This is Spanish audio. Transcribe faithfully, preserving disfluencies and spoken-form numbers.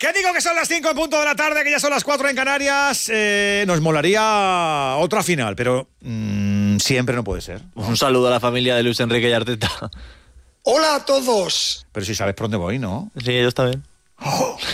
¿Qué digo que son las cinco en punto de la tarde, que ya son las cuatro en Canarias? Eh, nos molaría otra final, pero mmm, siempre no puede ser. Un saludo a la familia de Luis Enrique y Arteta. Hola a todos. Pero si sabes por dónde voy, ¿no? Sí, ellos también. Oh.